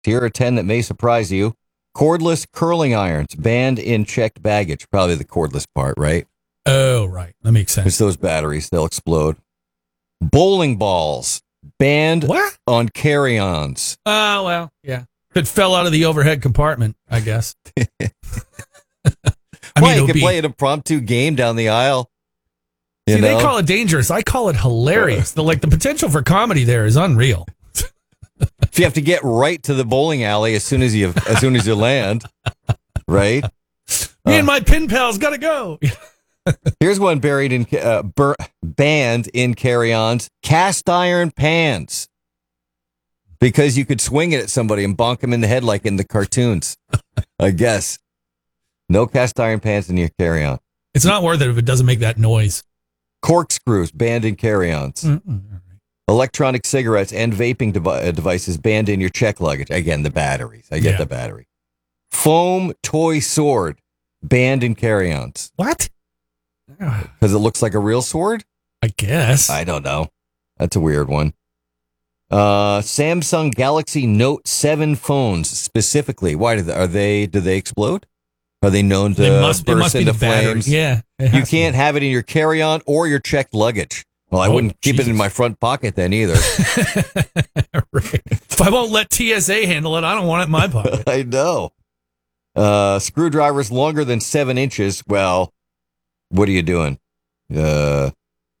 Here are 10 that may surprise you. Cordless curling irons banned in checked baggage. Probably the cordless part, right? Oh, right. That makes sense. It's those batteries. They'll explode. Bowling balls banned on carry-ons. Well, yeah. If it fell out of the overhead compartment, I guess. You could play an impromptu game down the aisle. See, they call it dangerous. I call it hilarious. The potential for comedy there is unreal. If you have to get right to the bowling alley as soon as you land, right? Me and my pin pals gotta go. Here's one banned in carry-ons: cast iron pans, because you could swing it at somebody and bonk them in the head like in the cartoons. I guess no cast iron pans in your carry-on. It's not worth it if it doesn't make that noise. Corkscrews banned in carry-ons. Electronic cigarettes and vaping devices banned in your check luggage. Again, the batteries. I get the battery. Foam toy sword banned in carry-ons. What? Because it looks like a real sword? I guess. I don't know. That's a weird one. Samsung Galaxy Note 7 phones specifically. Why do they explode? Are they known to burst into flames? Yeah. You can't have it in your carry-on or your checked luggage. Well, I wouldn't keep it in my front pocket then either. Right. If I won't let TSA handle it, I don't want it in my pocket. I know. Screwdrivers longer than 7 inches. Well, what are you doing? What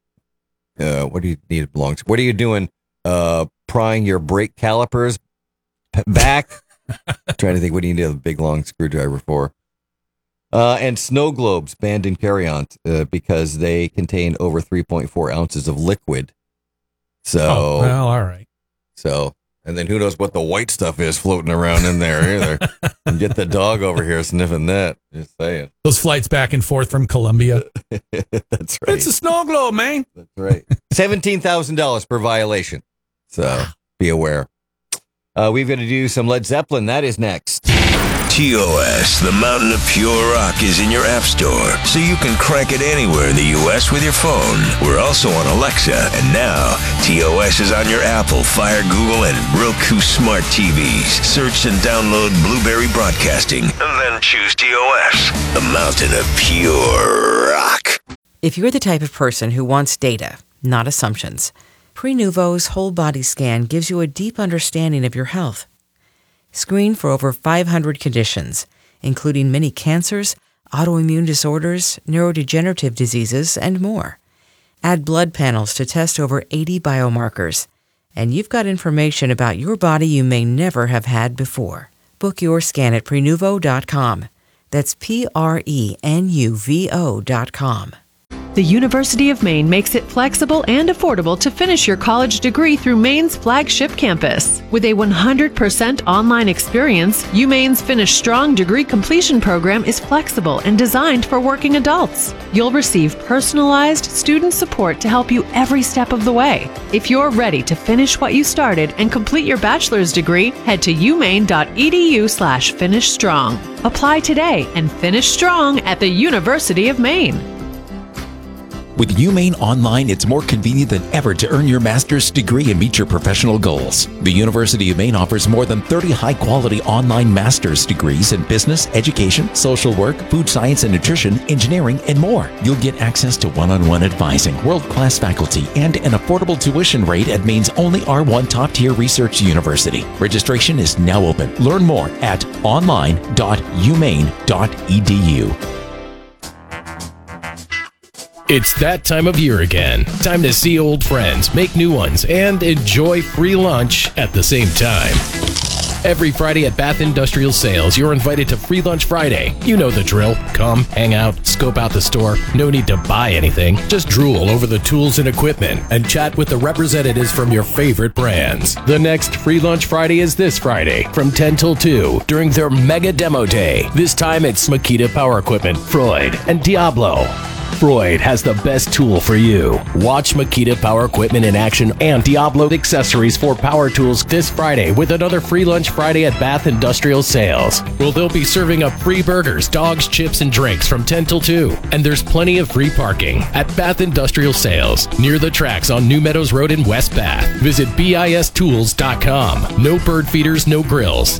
do you need it belongs? What are you doing? Prying your brake calipers back? Trying to think, what do you need a big long screwdriver for? And snow globes banned in carry-ons because they contain over 3.4 ounces of liquid. So, all right. So, and then who knows what the white stuff is floating around in there either. And get the dog over here sniffing that. Just saying. Those flights back and forth from Colombia. That's right. It's a snow globe, man. That's right. $17,000 per violation. So be aware. We've got to do some Led Zeppelin. That is next. TOS, the Mountain of Pure Rock, is in your app store, so you can crank it anywhere in the U.S. with your phone. We're also on Alexa, and now TOS is on your Apple, Fire, Google, and Roku smart TVs. Search and download Blueberry Broadcasting, and then choose TOS, the Mountain of Pure Rock. If you're the type of person who wants data, not assumptions, Prenuvo's whole body scan gives you a deep understanding of your health. Screen for over 500 conditions, including many cancers, autoimmune disorders, neurodegenerative diseases, and more. Add blood panels to test over 80 biomarkers, and you've got information about your body you may never have had before. Book your scan at Prenuvo.com. That's Prenuvo.com. The University of Maine makes it flexible and affordable to finish your college degree through Maine's flagship campus. With a 100% online experience, UMaine's Finish Strong degree completion program is flexible and designed for working adults. You'll receive personalized student support to help you every step of the way. If you're ready to finish what you started and complete your bachelor's degree, head to umaine.edu/finishstrong. Apply today and finish strong at the University of Maine. With UMaine Online, it's more convenient than ever to earn your master's degree and meet your professional goals. The University of Maine offers more than 30 high-quality online master's degrees in business, education, social work, food science and nutrition, engineering, and more. You'll get access to one-on-one advising, world-class faculty, and an affordable tuition rate at Maine's only R1 top-tier research university. Registration is now open. Learn more at online.umaine.edu. It's that time of year again. Time to see old friends, make new ones, and enjoy free lunch at the same time. Every Friday at Bath Industrial Sales, you're invited to Free Lunch Friday. You know the drill. Come, hang out, scope out the store. No need to buy anything. Just drool over the tools and equipment and chat with the representatives from your favorite brands. The next Free Lunch Friday is this Friday from 10 till 2 during their Mega Demo Day. This time it's Makita Power Equipment, Freud, and Diablo. Freud has the best tool for you. Watch Makita Power Equipment in action and Diablo accessories for power tools this Friday with another free lunch Friday at Bath Industrial Sales. Well, they'll be serving up free burgers, dogs, chips, and drinks from 10 till 2. And there's plenty of free parking at Bath Industrial Sales near the tracks on New Meadows Road in West Bath. Visit BIStools.com. No bird feeders, no grills.